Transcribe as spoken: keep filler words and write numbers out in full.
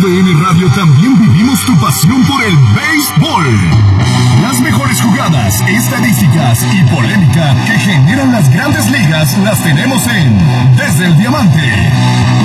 D N Radio también vivimos tu pasión por el béisbol. Las mejores jugadas, estadísticas y polémica que generan las grandes ligas las tenemos en Desde el Diamante.